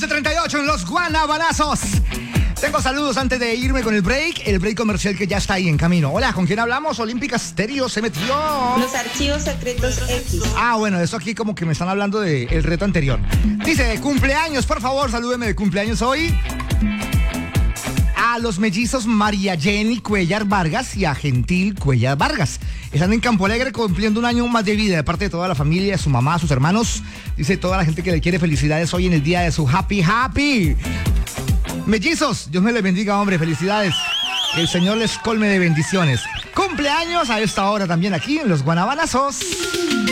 11:38 en los Guanabanazos. Tengo saludos antes de irme con el break comercial que ya está ahí en camino. Hola, ¿con quién hablamos? Olímpica Stereo se metió. Los archivos secretos X. Bueno, eso aquí como que me están hablando del reto anterior. Dice, cumpleaños, por favor, salúdeme de cumpleaños hoy. A los mellizos María Jenny Cuellar Vargas y a Gentil Cuellar Vargas. Están en Campo Alegre cumpliendo un año más de vida de parte de toda la familia, su mamá, sus hermanos. Dice toda la gente que le quiere felicidades hoy en el día de su happy. Mellizos, Dios me les bendiga, hombre, felicidades. Que el Señor les colme de bendiciones. Cumpleaños a esta hora también aquí en los Guanabanazos.